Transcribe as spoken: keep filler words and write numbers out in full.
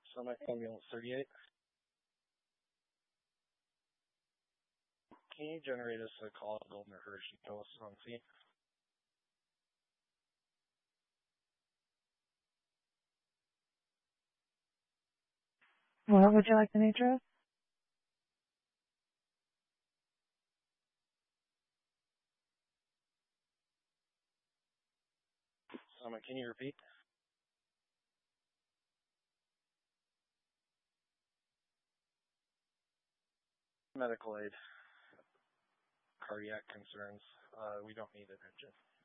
Summit Ambulance thirty-eight. Can you generate us a call to Golden River She Coast on scene? What would you like the nature of? Summit, can you repeat? Medical aid. Cardiac concerns. Uh, we don't need an engine.